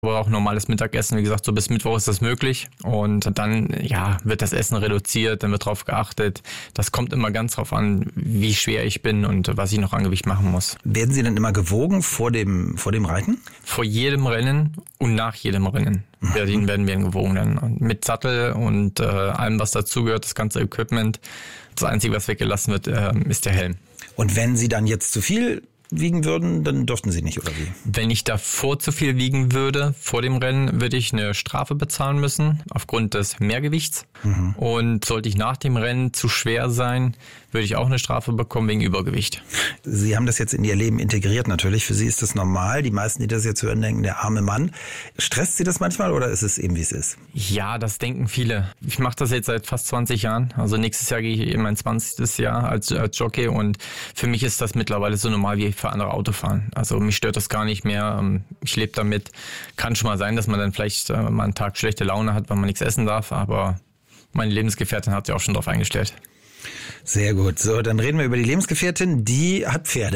Aber auch normales Mittagessen, wie gesagt, so bis Mittwoch ist das möglich. Und dann, wird das Essen reduziert, dann wird drauf geachtet. Das kommt immer ganz drauf an, wie schwer ich bin und was ich noch an Gewicht machen muss. Werden Sie dann immer gewogen vor dem Reiten? Vor jedem Rennen und nach jedem Rennen werden wir gewogen dann. Und mit Sattel und allem, was dazugehört, das ganze Equipment. Das Einzige, was weggelassen wird, ist der Helm. Und wenn Sie dann jetzt zu viel wiegen würden, dann durften Sie nicht, oder wie? Wenn ich davor zu viel wiegen würde, vor dem Rennen, würde ich eine Strafe bezahlen müssen, aufgrund des Mehrgewichts. Und sollte ich nach dem Rennen zu schwer sein, würde ich auch eine Strafe bekommen wegen Übergewicht. Sie haben das jetzt in Ihr Leben integriert natürlich. Für Sie ist das normal. Die meisten, die das jetzt hören, denken, der arme Mann. Stresst Sie das manchmal oder ist es eben, wie es ist? Ja, das denken viele. Ich mache das jetzt seit fast 20 Jahren. Also nächstes Jahr gehe ich in mein 20. Jahr als Jockey und für mich ist das mittlerweile so normal wie für andere Autofahren. Also mich stört das gar nicht mehr. Ich lebe damit. Kann schon mal sein, dass man dann vielleicht mal einen Tag schlechte Laune hat, weil man nichts essen darf, aber meine Lebensgefährtin hat sich auch schon darauf eingestellt. Sehr gut. So, dann reden wir über die Lebensgefährtin. Die hat Pferde.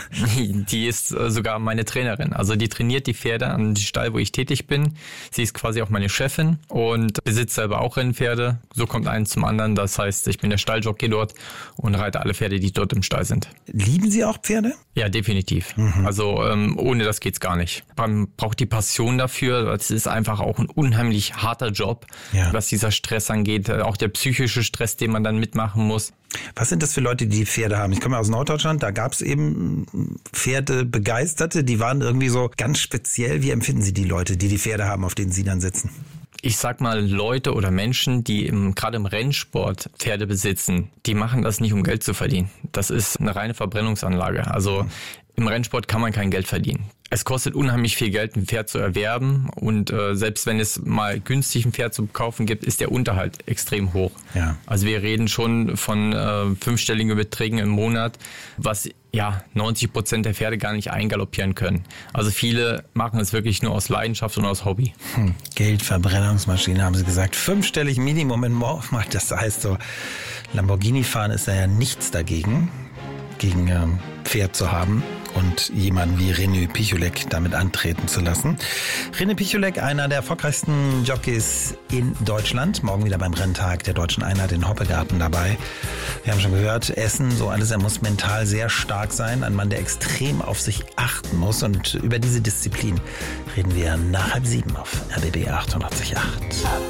Die ist sogar meine Trainerin. Also die trainiert die Pferde an dem Stall, wo ich tätig bin. Sie ist quasi auch meine Chefin und besitzt selber auch Rennpferde. So kommt eins zum anderen. Das heißt, ich bin der Stalljockey dort und reite alle Pferde, die dort im Stall sind. Lieben Sie auch Pferde? Ja, definitiv. Also ohne das geht's gar nicht. Man braucht die Passion dafür. Es ist einfach auch ein unheimlich harter Job, was dieser Stress angeht. Auch der psychische Stress, den man dann mitmachen muss. Was sind das für Leute, die Pferde haben? Ich komme aus Norddeutschland, da gab es eben Pferdebegeisterte, die waren irgendwie so ganz speziell. Wie empfinden Sie die Leute, die Pferde haben, auf denen Sie dann sitzen? Ich sag mal, Leute oder Menschen, die gerade im Rennsport Pferde besitzen, die machen das nicht, um Geld zu verdienen. Das ist eine reine Verbrennungsanlage. Also im Rennsport kann man kein Geld verdienen. Es kostet unheimlich viel Geld, ein Pferd zu erwerben und selbst wenn es mal günstig ein Pferd zu kaufen gibt, ist der Unterhalt extrem hoch. Ja. Also wir reden schon von 5-stelligen Beträgen im Monat, was 90% der Pferde gar nicht eingaloppieren können. Also viele machen es wirklich nur aus Leidenschaft und aus Hobby. Geldverbrennungsmaschine, haben Sie gesagt. 5-stellig Minimum in Monat. Das heißt so, Lamborghini fahren ist da ja nichts dagegen, gegen Pferd zu haben und jemanden wie René Picholek damit antreten zu lassen. René Picholek, einer der erfolgreichsten Jockeys in Deutschland. Morgen wieder beim Renntag der Deutschen Einheit in Hoppegarten dabei. Wir haben schon gehört, Essen, so alles, er muss mental sehr stark sein. Ein Mann, der extrem auf sich achten muss. Und über diese Disziplin reden wir nach 6:30 auf RBB 888.